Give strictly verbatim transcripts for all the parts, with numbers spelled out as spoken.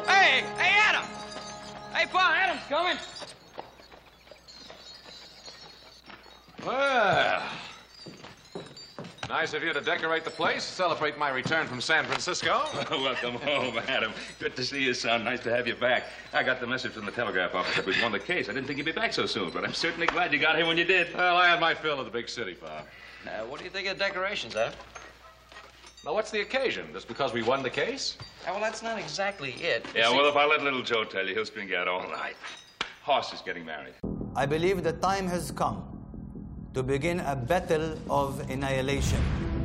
Hey, hey, Adam! Hey, Pa, Adam's coming. Well, nice of you to decorate the place, celebrate my return from San Francisco. Welcome home, Adam. Good to see you, son. Nice to have you back. I got the message from the telegraph office that we'd won the case. I didn't think you'd be back so soon, but I'm certainly glad you got here when you did. Well, I had my fill of the big city, Pa. Uh, what do you think of the decorations, Adam? Now, what's the occasion? Just because we won the case? Uh, well, that's not exactly it. Yeah, See- well, if I let little Joe tell you, he'll string you out all night. Hoss is getting married. I believe the time has come to begin a battle of annihilation.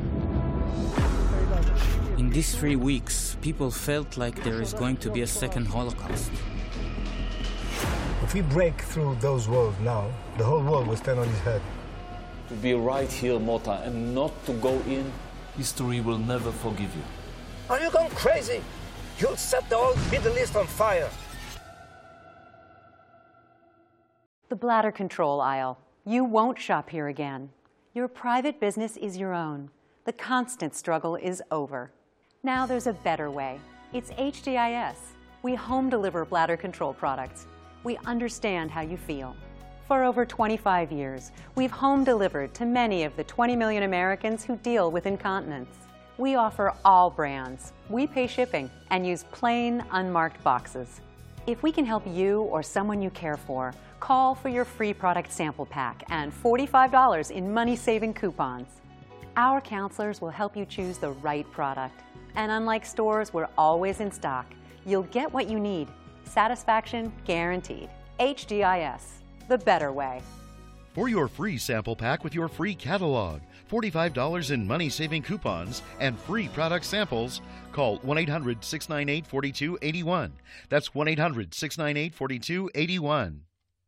In these three weeks, people felt like there is going to be a second Holocaust. If we break through those walls now, the whole world will stand on his head. To be right here, Mota, and not to go in, history will never forgive you. Are you going crazy? You'll set the whole Middle East on fire. The bladder control aisle. You won't shop here again. Your private business is your own. The constant struggle is over. Now there's a better way. It's H D I S. We home deliver bladder control products. We understand how you feel. For over twenty-five years, we've home delivered to many of the twenty million Americans who deal with incontinence. We offer all brands. We pay shipping and use plain, unmarked boxes. If we can help you or someone you care for, call for your free product sample pack and forty-five dollars in money-saving coupons. Our counselors will help you choose the right product. And unlike stores, we're always in stock. You'll get what you need. Satisfaction guaranteed. H D I S, the better way. For your free sample pack with your free catalog, forty-five dollars in money-saving coupons, and free product samples, call one eight hundred, six nine eight, four two eight one. That's one eight hundred, six nine eight, four two eight one.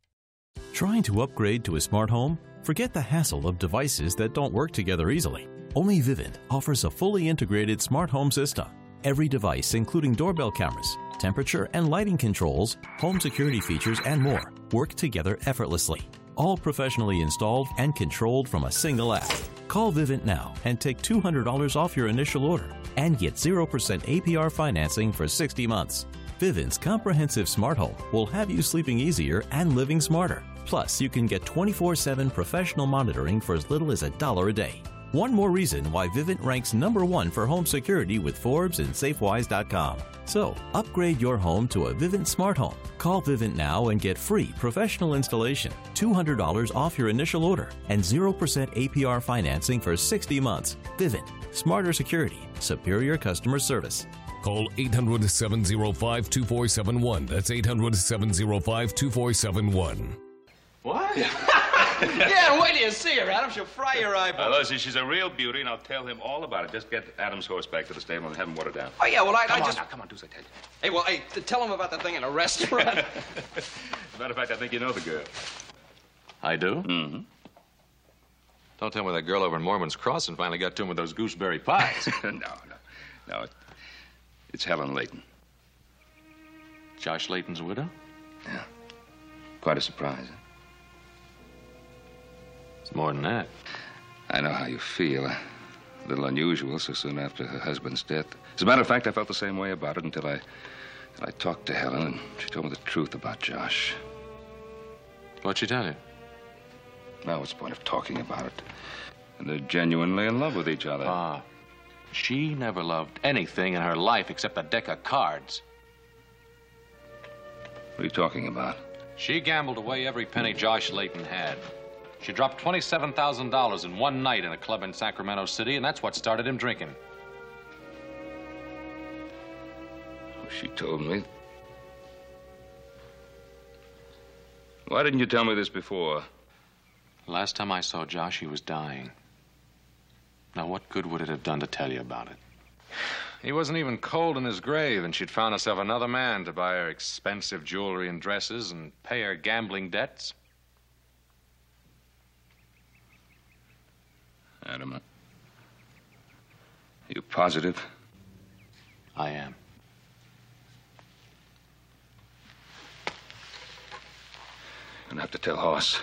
Trying to upgrade to a smart home? Forget the hassle of devices that don't work together easily. Only Vivint offers a fully integrated smart home system. Every device, including doorbell cameras, temperature and lighting controls, home security features, and more, work together effortlessly. All professionally installed and controlled from a single app. Call Vivint now and take two hundred dollars off your initial order and get zero percent A P R financing for sixty months. Vivint's comprehensive smart home will have you sleeping easier and living smarter. Plus, you can get twenty-four seven professional monitoring for as little as a dollar a day. One more reason why Vivint ranks number one for home security with Forbes and Safewise dot com. So, upgrade your home to a Vivint smart home. Call Vivint now and get free professional installation, two hundred dollars off your initial order, and zero percent A P R financing for sixty months. Vivint. Smarter security. Superior customer service. Call eight hundred, seven oh five, two four seven one. That's eight hundred, seven oh five, two four seven one. What? Yeah, wait till you see her, Adam. She'll fry your eyeballs. Now, listen, she's a real beauty, and I'll tell him all about it. Just get Adam's horse back to the stable and have him watered down. Oh, yeah, well, I, come I on just... Now, come on, do as I tell you. Hey, well, hey, tell him about the thing in a restaurant. As a matter of fact, I think you know the girl. I do? Mm-hmm. Don't tell me that girl over in Mormon's Crossing finally got to him with those gooseberry pies. no, no. No, it, it's Helen Layton. Josh Layton's widow? Yeah. Quite a surprise, huh? It's more than that. I know how you feel. A little unusual so soon after her husband's death. As a matter of fact, I felt the same way about it until I, until I talked to Helen, and she told me the truth about Josh. What'd she tell you? Now, what's the point of talking about it? And they're genuinely in love with each other. Ah. She never loved anything in her life except a deck of cards. What are you talking about? She gambled away every penny Josh Layton had. She dropped twenty-seven thousand dollars in one night in a club in Sacramento City, and that's what started him drinking. She told me. Why didn't you tell me this before? Last time I saw Josh, he was dying. Now, what good would it have done to tell you about it? He wasn't even cold in his grave, and she'd found herself another man to buy her expensive jewelry and dresses and pay her gambling debts. Adam, are you positive? I am. You're gonna have to tell Hoss.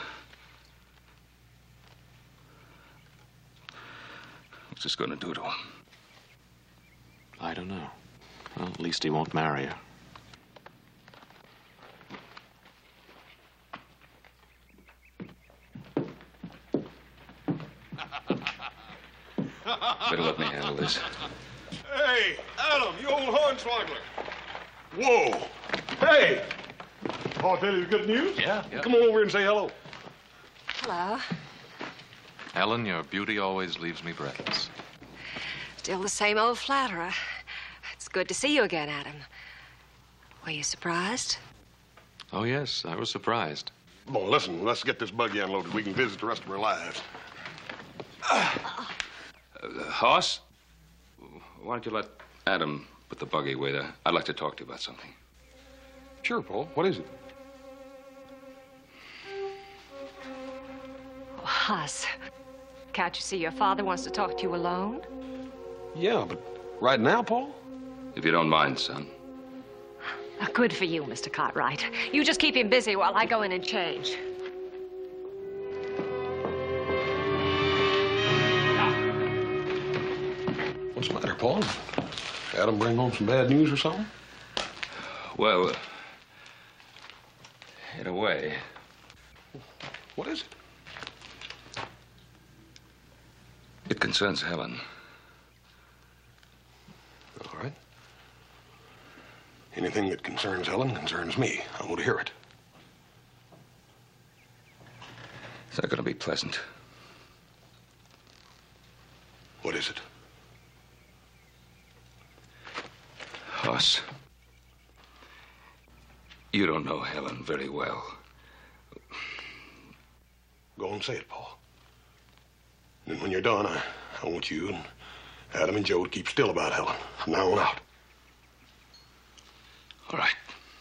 What's this gonna do to him? I don't know. Well, at least he won't marry her. Better let me handle this. Hey, Adam, you old hornswoggler. Whoa. Hey. I'll tell you the good news. Yeah, yeah. Come on over and say hello. Hello. Ellen, your beauty always leaves me breathless. Still the same old flatterer. It's good to see you again, Adam. Were you surprised? Oh, yes, I was surprised. Come on, listen, let's get this buggy unloaded. We can visit the rest of our lives. Uh, Hoss, why don't you let Adam put the buggy away there? I'd like to talk to you about something. Sure, Paul. What is it? Oh, Huss, can't you see your father wants to talk to you alone? Yeah, but right now, Paul? If you don't mind, son. Uh, good for you, Mister Cartwright. You just keep him busy while I go in and change. What's the matter, Paul? Adam bring home some bad news or something? Well, uh, in a way. What is it? It concerns Helen. All right. Anything that concerns Helen concerns me. I want to hear it. It's not going to be pleasant. What is it? Hoss, you don't know Helen very well. Go and say it, Paul. And when you're done, I, I want you and Adam and Joe to keep still about Helen from now on out. All right.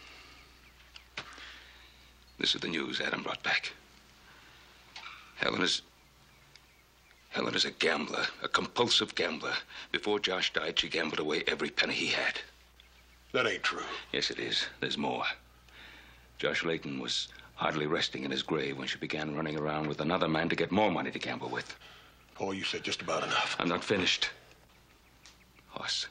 This is the news Adam brought back. Helen is... Helen is a gambler, a compulsive gambler. Before Josh died, she gambled away every penny he had. That ain't true. Yes, it is. There's more. Josh Layton was hardly resting in his grave when she began running around with another man to get more money to gamble with. Paul, you said just about enough. I'm not finished. Hoss,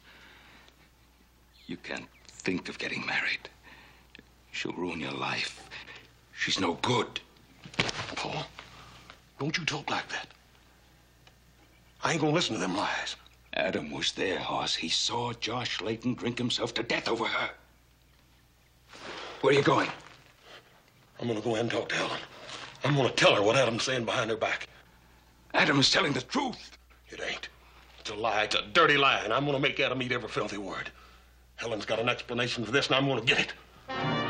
you can't think of getting married. She'll ruin your life. She's no good. Paul, don't you talk like that. I ain't gonna listen to them lies. Adam was there, Hoss. He saw Josh Layton drink himself to death over her. Where are you going? I'm gonna go in and talk to Helen. I'm gonna tell her what Adam's saying behind her back. Adam is telling the truth. It ain't. It's a lie. It's a dirty lie, and I'm gonna make Adam eat every filthy word. Helen's got an explanation for this, and I'm gonna get it.